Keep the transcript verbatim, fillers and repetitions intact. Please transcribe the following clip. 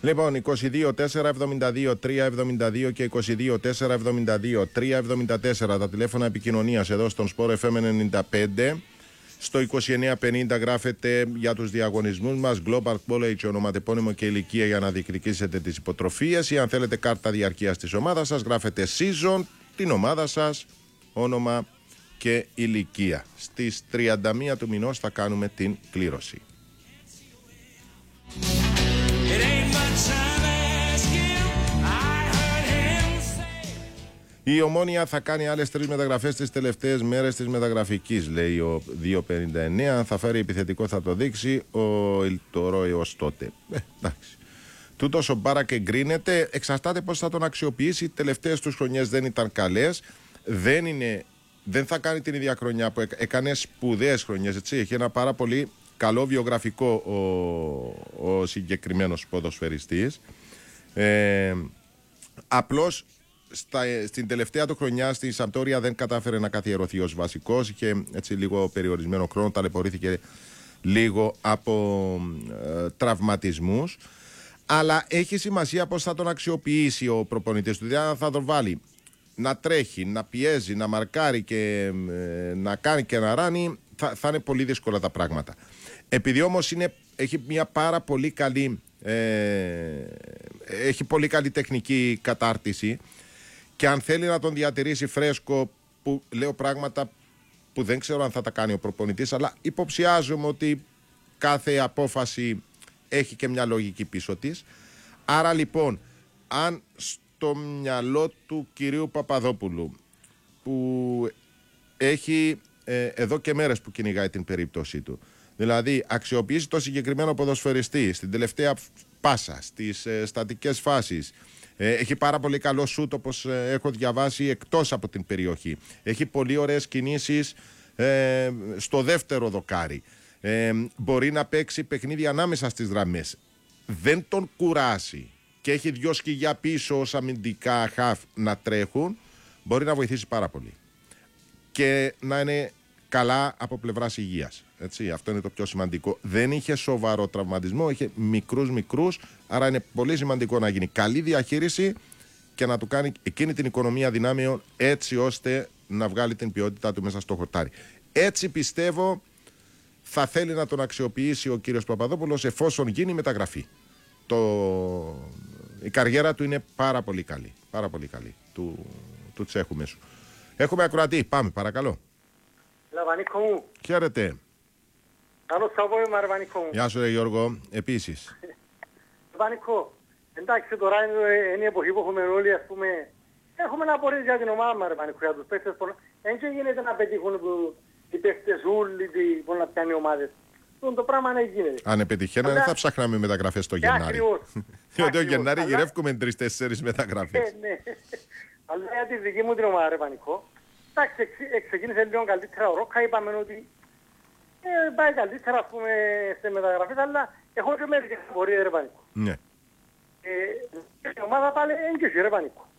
Λοιπόν, είκοσι δύο τέσσερα εβδομήντα δύο τρία εβδομήντα δύο και είκοσι δύο τέσσερα εβδομήντα δύο τρία εβδομήντα τέσσερα τα τηλέφωνα επικοινωνίας εδώ στον Sport εφ εμ ενενήντα πέντε. Στο είκοσι εννέα πενήντα γράφετε για τους διαγωνισμούς μας Global College, ονοματεπώνυμο και ηλικία για να διεκδικήσετε τις υποτροφίες, ή αν θέλετε κάρτα διαρκείας της ομάδας σας γράφετε season, την ομάδα σας, όνομα και ηλικία. Στις τριάντα μία του μηνός θα κάνουμε την κλήρωση. Η Ομόνοια θα κάνει άλλες τρεις μεταγραφές τις τελευταίες μέρες της μεταγραφικής, λέει ο δύο πενήντα εννέα. Θα φέρει επιθετικό, θα το δείξει ο Ελτορό έως τότε. Ε, εντάξει. Τούτος ο Μπάρακ εγκρίνεται, εξαρτάται πώς θα τον αξιοποιήσει. Οι τελευταίες τους χρονιές δεν ήταν καλές. Δεν, είναι, δεν θα κάνει την ίδια χρονιά που έκανε σπουδαίες χρονιές. Έτσι. Έχει ένα πάρα πολύ καλό βιογραφικό ο, ο συγκεκριμένος ποδοσφαιριστής. Ε, απλώς Στα, στην τελευταία του χρονιά στη Σαμπτόρια δεν κατάφερε να καθιερωθεί ως βασικός. Είχε έτσι λίγο περιορισμένο χρόνο, ταλαιπωρήθηκε λίγο από ε, τραυματισμούς. Αλλά έχει σημασία πώς θα τον αξιοποιήσει ο προπονητής του. Δηλαδή θα τον βάλει να τρέχει, να πιέζει, να μαρκάρει και ε, να κάνει και να ράνει, θα, θα είναι πολύ δύσκολα τα πράγματα. Επειδή όμως είναι, έχει μια πάρα πολύ καλή ε, έχει πολύ καλή τεχνική κατάρτιση, και αν θέλει να τον διατηρήσει φρέσκο, που λέω πράγματα που δεν ξέρω αν θα τα κάνει ο προπονητής, αλλά υποψιάζομαι ότι κάθε απόφαση έχει και μια λογική πίσω της. Άρα λοιπόν, αν στο μυαλό του κυρίου Παπαδόπουλου, που έχει ε, εδώ και μέρες που κυνηγάει την περίπτωσή του, δηλαδή αξιοποιήσει το συγκεκριμένο ποδοσφαιριστή στην τελευταία πάσα, στις ε, στατικές φάσεις, Ε, έχει πάρα πολύ καλό σούτ, όπως ε, έχω διαβάσει, εκτός από την περιοχή. Έχει πολύ ωραίες κινήσεις ε, στο δεύτερο δοκάρι. Ε, μπορεί να παίξει παιχνίδι ανάμεσα στις γραμμές. Δεν τον κουράσει και έχει δυο σκυγιά πίσω ως αμυντικά χαφ να τρέχουν. Μπορεί να βοηθήσει πάρα πολύ. Και να είναι καλά από πλευράς υγείας. Έτσι, αυτό είναι το πιο σημαντικό. Δεν είχε σοβαρό τραυματισμό, είχε μικρούς μικρούς, άρα είναι πολύ σημαντικό να γίνει καλή διαχείριση και να του κάνει εκείνη την οικονομία δυνάμεων, έτσι ώστε να βγάλει την ποιότητά του μέσα στο χορτάρι. Έτσι πιστεύω θα θέλει να τον αξιοποιήσει ο κύριος Παπαδόπουλος, εφόσον γίνει μεταγραφή. Το... Η καριέρα του είναι πάρα πολύ καλή. Πάρα πολύ καλή. Του, του Τσέχου μέσου. Έχουμε ακροατή. Πάμε, παρακαλώ. Λαβανίκο μου. Χαίρετε. Καλό απόγευμα, ρε Βανίκο μου. Γεια σου, ρε Γιώργο. Επίσης. Βανίκο, εντάξει, τώρα είναι, είναι η εποχή που έχουμε όλοι, ας πούμε, έχουμε να απορρίσει για την ομάδα μας, ρε Βανίκο, για τους παίκτες. Δεν γίνεται να πετύχουν που οι παίκτες όλοι που να πιάνουν οι ομάδες. Το πράγμα δεν γίνεται. Αν πετυχαίνανε, δεν θα ψάχναμε μεταγραφές το Γενάρη. Διότι ο Γενάρη γυρεύκουμε τρεις-τέσσερις μεταγραφές. Ναι, αλλά για τη δική μου την ομάδα, ρε Βανίκο, εντάξει, ξεκίνησε λίγο καλύτερα ο Ρόκα, είπαμε ότι ε, πάει καλύτερα, ας πούμε, σε μεταγραφές, αλλά έχω και μερικές απορίες, ρε Πανίκο. Ναι. Ε, η ομάδα πάλι έγκυση, ρε Πανίκο.